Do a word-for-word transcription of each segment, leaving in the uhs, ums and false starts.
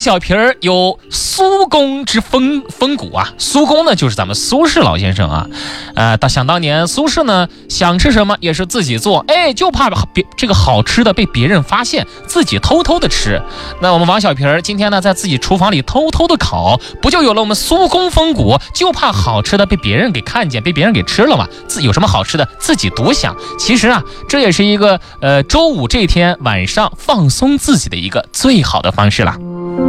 小皮儿有苏公之风风骨啊，苏公呢就是咱们苏轼老先生啊，呃，想当年苏轼呢想吃什么也是自己做，哎，就怕别这个好吃的被别人发现，自己偷偷的吃。那我们王小皮儿今天呢在自己厨房里偷偷的烤，不就有了我们苏公风骨？就怕好吃的被别人给看见，被别人给吃了嘛。自有什么好吃的自己独享。其实啊，这也是一个呃周五这天晚上放松自己的一个最好的方式啦。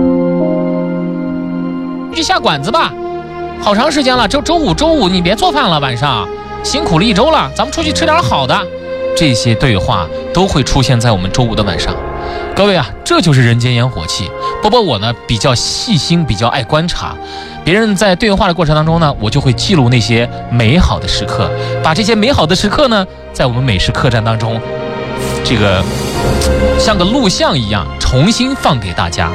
去下馆子吧，好长时间了，周周五周五你别做饭了，晚上辛苦了一周了，咱们出去吃点好的。这些对话都会出现在我们周五的晚上。各位啊，这就是人间烟火气。波波我呢比较细心，比较爱观察别人在对话的过程当中呢，我就会记录那些美好的时刻，把这些美好的时刻呢在我们美食客栈当中这个像个录像一样重新放给大家。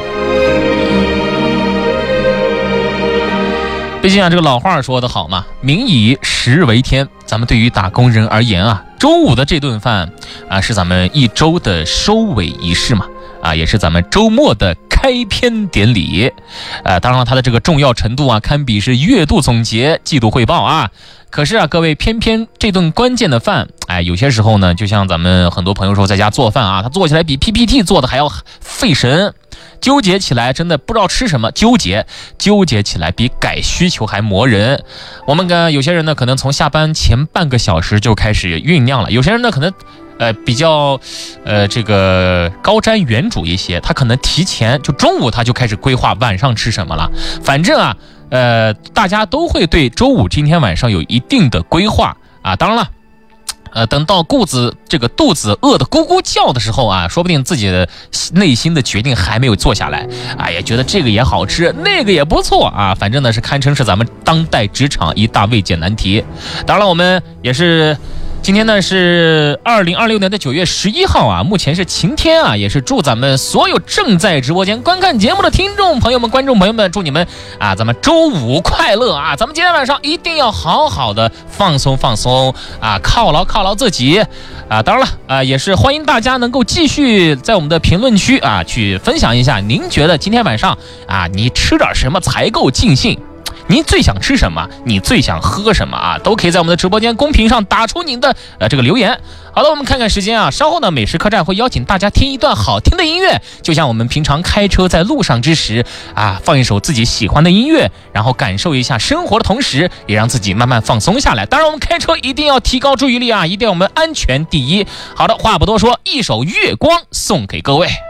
毕竟啊，这个老话说得好嘛，民以食为天。咱们对于打工人而言啊，周五的这顿饭啊，是咱们一周的收尾仪式嘛，啊，也是咱们周末的开篇典礼。呃，当然了，它的这个重要程度啊，堪比是月度总结、季度汇报啊。可是啊，各位，偏偏这顿关键的饭，哎，有些时候呢，就像咱们很多朋友说，在家做饭啊，他做起来比 P P T 做的还要费神。纠结起来真的不知道吃什么，纠结纠结起来比改需求还磨人。我们跟有些人呢可能从下班前半个小时就开始酝酿了，有些人呢可能呃比较呃这个高瞻远瞩一些，他可能提前就中午他就开始规划晚上吃什么了。反正啊呃大家都会对周五今天晚上有一定的规划啊。当然了，呃，等到肚子这个肚子饿得咕咕叫的时候啊，说不定自己的内心的决定还没有做下来，哎呀，觉得这个也好吃，那个也不错啊，反正呢是堪称是咱们当代职场一大未解难题。当然了，我们也是。今天呢是二零二六年的九月十一号啊，目前是晴天啊，也是祝咱们所有正在直播间观看节目的听众朋友们、观众朋友们，祝你们啊，咱们周五快乐啊！咱们今天晚上一定要好好的放松放松啊，犒劳犒劳自己啊！当然了啊，也是欢迎大家能够继续在我们的评论区啊去分享一下，您觉得今天晚上啊，你吃点什么才够尽兴？您最想吃什么？你最想喝什么啊？都可以在我们的直播间公屏上打出您的呃这个留言。好的，我们看看时间啊，稍后呢美食客栈会邀请大家听一段好听的音乐，就像我们平常开车在路上之时啊，放一首自己喜欢的音乐，然后感受一下生活的同时，也让自己慢慢放松下来。当然，我们开车一定要提高注意力啊，一定要我们安全第一。好的，话不多说，一首《月光》送给各位。